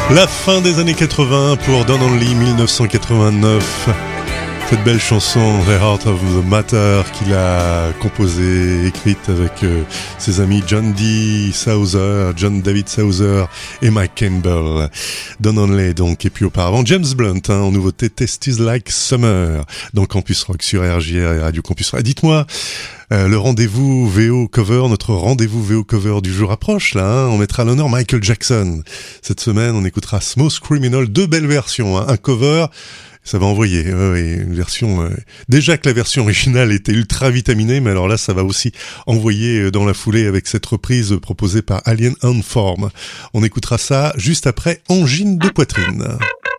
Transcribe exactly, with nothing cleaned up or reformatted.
La fin des années quatre-vingts pour Don Henley, dix-neuf cent quatre-vingt-neuf. Cette belle chanson The Heart of the Matter qu'il a composée, écrite avec euh, ses amis John D. Souther, John David Souther et Mike Campbell. Don Henley donc, et puis auparavant James Blunt, hein, en nouveauté Testes Like Summer, dans Campus Rock sur R J R et Radio Campus Rock. Dites-moi, euh, le rendez-vous V O cover, notre rendez-vous V O cover du jour approche là, hein, on mettra à l'honneur Michael Jackson. Cette semaine on écoutera Smooth Criminal, deux belles versions, hein, un cover. Ça va envoyer, euh, une version... Euh, déjà que la version originale était ultra vitaminée, mais alors là, ça va aussi envoyer dans la foulée avec cette reprise proposée par Alien Ant Farm. On écoutera ça juste après Angine de poitrine.